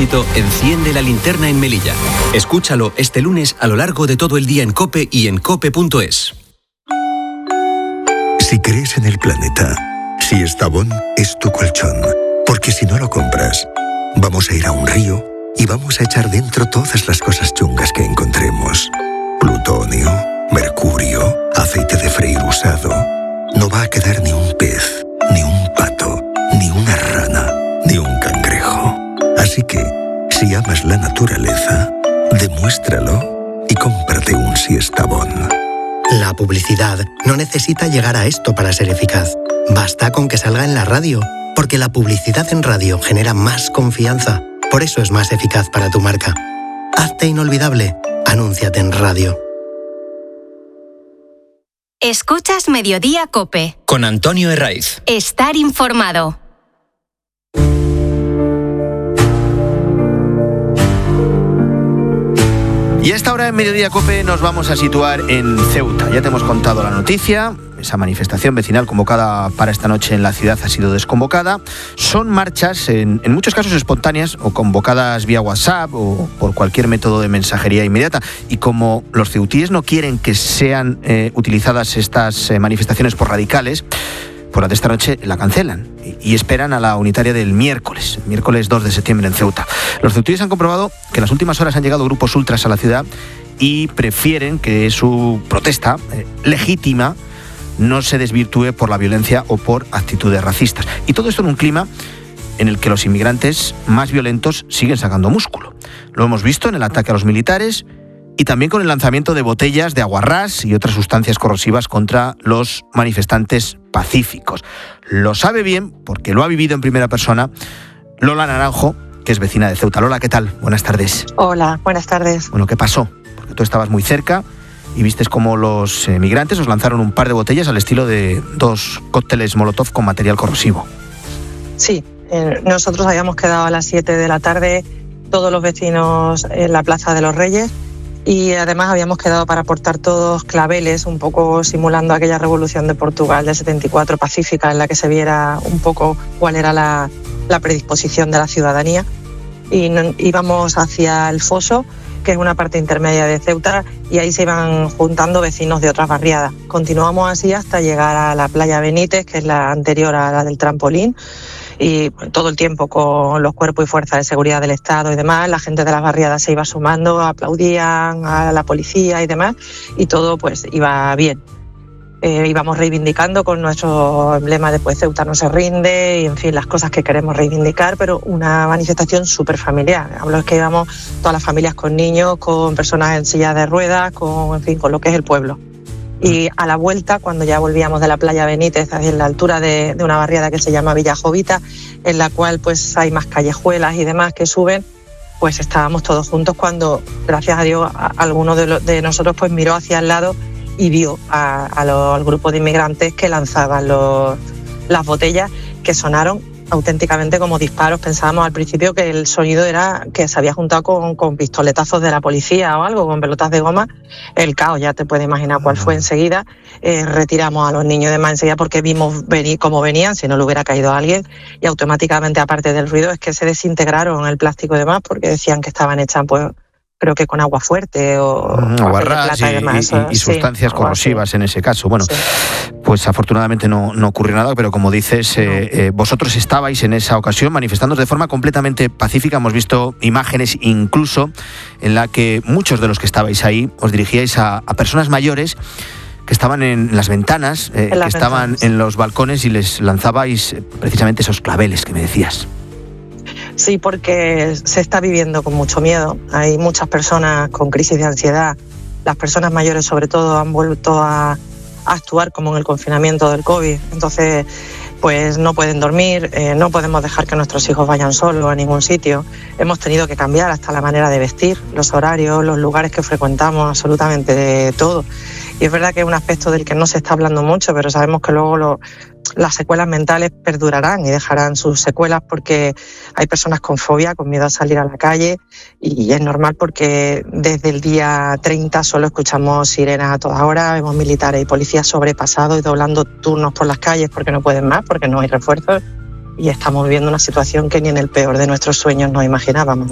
Ejército enciende la linterna en Melilla. Escúchalo este lunes a lo largo de todo el día en COPE y en cope.es. Si crees en el planeta, Siestabón es tu colchón. Porque si no lo compras, vamos a ir a un río y vamos a echar dentro todas las cosas chungas que encontremos. Plutonio, mercurio, aceite de freír usado. No va a quedar ni un pez, ni un pato, ni una rana, ni un cangrejo. Así que, si amas la naturaleza, demuéstralo y cómprate un Siestabón. La publicidad no necesita llegar a esto para ser eficaz. Basta con que salga en la radio, porque la publicidad en radio genera más confianza. Por eso es más eficaz para tu marca. Hazte inolvidable. Anúnciate en radio. Escuchas Mediodía COPE. Con Antonio Herraiz. Estar informado. Y a esta hora en Mediodía COPE nos vamos a situar en Ceuta. Ya te hemos contado la noticia. Esa manifestación vecinal convocada para esta noche en la ciudad ha sido desconvocada. Son marchas, en muchos casos espontáneas o convocadas vía WhatsApp o por cualquier método de mensajería inmediata. Y como los ceutíes no quieren que sean utilizadas estas manifestaciones por radicales, por la de esta noche la cancelan y esperan a la unitaria del miércoles 2 de septiembre en Ceuta. Los ceutíes han comprobado que en las últimas horas han llegado grupos ultras a la ciudad y prefieren que su protesta legítima no se desvirtúe por la violencia o por actitudes racistas. Y todo esto en un clima en el que los inmigrantes más violentos siguen sacando músculo. Lo hemos visto en el ataque a los militares y también con el lanzamiento de botellas de aguarrás y otras sustancias corrosivas contra los manifestantes pacíficos. Lo sabe bien, porque lo ha vivido en primera persona, Lola Naranjo, que es vecina de Ceuta. Lola, ¿qué tal? Buenas tardes. Hola, buenas tardes. Bueno, ¿qué pasó? Porque tú estabas muy cerca y vistes cómo los migrantes os lanzaron un par de botellas al estilo de 2 cócteles Molotov con material corrosivo. Sí, nosotros habíamos quedado a las 7 de la tarde, todos los vecinos en la Plaza de los Reyes, y además habíamos quedado para portar todos claveles, un poco simulando aquella revolución de Portugal del 74 pacífica, en la que se viera un poco cuál era la predisposición de la ciudadanía. Y íbamos hacia el Foso, que es una parte intermedia de Ceuta, y ahí se iban juntando vecinos de otras barriadas. Continuamos así hasta llegar a la playa Benítez, que es la anterior a la del trampolín, y todo el tiempo con los cuerpos y fuerzas de seguridad del Estado y demás, la gente de las barriadas se iba sumando, aplaudían a la policía y demás, y todo pues iba bien. Íbamos reivindicando con nuestro emblema de pues Ceuta no se rinde, y en fin, las cosas que queremos reivindicar, pero una manifestación súper familiar. Hablo es que íbamos todas las familias con niños, con personas en sillas de ruedas, en fin, con lo que es el pueblo. Y a la vuelta, cuando ya volvíamos de la playa Benítez, en la altura de una barriada que se llama Villa Jovita, en la cual pues hay más callejuelas y demás que suben, pues estábamos todos juntos cuando, gracias a Dios, alguno de nosotros pues miró hacia el lado y vio al grupo de inmigrantes que lanzaban las botellas, que sonaron auténticamente como disparos. Pensábamos al principio que el sonido era que se había juntado con pistoletazos de la policía o algo, con pelotas de goma. El caos, ya te puedes imaginar cuál fue enseguida. Retiramos a los niños de más enseguida porque vimos venir cómo venían, si no le hubiera caído a alguien, y automáticamente, aparte del ruido, es que se desintegraron el plástico y demás, porque decían que estaban hechas, pues, creo que con agua fuerte o aguarrás y sustancias corrosivas en ese caso. Bueno, sí. Pues afortunadamente no ocurrió nada, pero como dices, vosotros estabais en esa ocasión manifestándoos de forma completamente pacífica. Hemos visto imágenes incluso en la que muchos de los que estabais ahí os dirigíais a personas mayores que estaban en las ventanas, estaban en los balcones, y les lanzabais precisamente esos claveles que me decías. Sí, porque se está viviendo con mucho miedo. Hay muchas personas con crisis de ansiedad. Las personas mayores, sobre todo, han vuelto a actuar como en el confinamiento del COVID. Entonces, pues no pueden dormir, no podemos dejar que nuestros hijos vayan solos a ningún sitio. Hemos tenido que cambiar hasta la manera de vestir, los horarios, los lugares que frecuentamos, absolutamente de todo. Y es verdad que es un aspecto del que no se está hablando mucho, pero sabemos que luego las secuelas mentales perdurarán y dejarán sus secuelas, porque hay personas con fobia, con miedo a salir a la calle, y es normal porque desde el día 30 solo escuchamos sirenas a todas horas, vemos militares y policías sobrepasados y doblando turnos por las calles porque no pueden más, porque no hay refuerzos, y estamos viviendo una situación que ni en el peor de nuestros sueños nos imaginábamos.